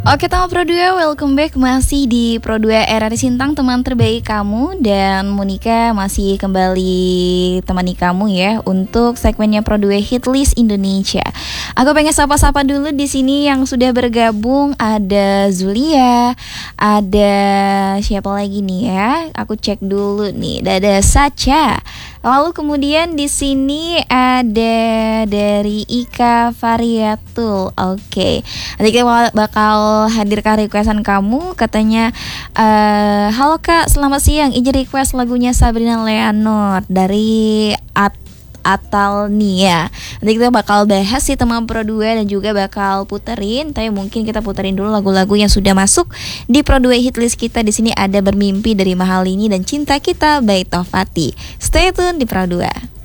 Oke teman Pro 2, welcome back. Masih di Pro 2 RRI Sintang, teman terbaik kamu. Dan Monica masih kembali temani kamu ya untuk segmennya Pro 2 Hitlist Indonesia. Aku pengen sapa-sapa dulu di sini yang sudah bergabung. Ada Zulia, ada siapa lagi nih ya? Aku cek dulu nih. Ada Sacha. Lalu kemudian di sini ada dari Ika Variatul. Oke. Nanti kita bakal hadirkan requestan kamu. Katanya halo Kak, selamat siang. Izin request lagunya Sabrina Leonard dari Atal Nia. Nanti kita bakal bahas sih teman Pro 2 dan juga bakal puterin. Tapi mungkin kita puterin dulu lagu-lagu yang sudah masuk di Pro 2 hitlist kita. Di sini ada Bermimpi dari Mahalini dan Cinta Kita by Tovati. Stay tune di Pro 2.